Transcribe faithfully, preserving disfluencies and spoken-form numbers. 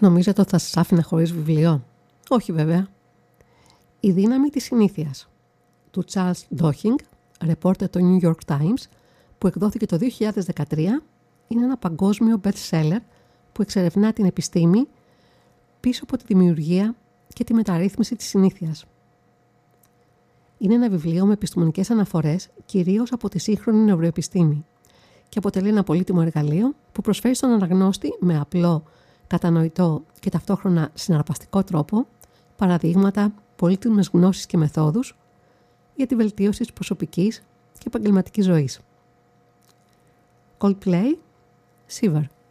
Νομίζετε ότι θα σας άφηνε χωρίς βιβλίο? Όχι βέβαια. Η δύναμη της συνήθειας του Charles Duhigg, reporter του New York Times, που εκδόθηκε το δύο χιλιάδες δεκατρία, είναι ένα παγκόσμιο best-seller που εξερευνά την επιστήμη πίσω από τη δημιουργία και τη μεταρρύθμιση της συνήθειας. Είναι ένα βιβλίο με επιστημονικές αναφορές κυρίως από τη σύγχρονη νευροεπιστήμη και αποτελεί ένα πολύτιμο εργαλείο που προσφέρει στον αναγνώστη με απλό, κατανοητό και ταυτόχρονα συναρπαστικό τρόπο παραδείγματα, πολύτιμες γνώσεις και μεθόδους για τη βελτίωση της προσωπικής και επαγγελματικής ζωής. Coldplay, Shiver.